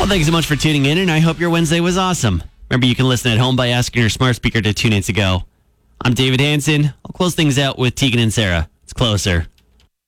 Well, thanks so much for tuning in, and I hope your Wednesday was awesome. Remember, you can listen at home by asking your smart speaker to tune in to go. I'm David Hanson. I'll close things out with Tegan and Sarah. It's Closer.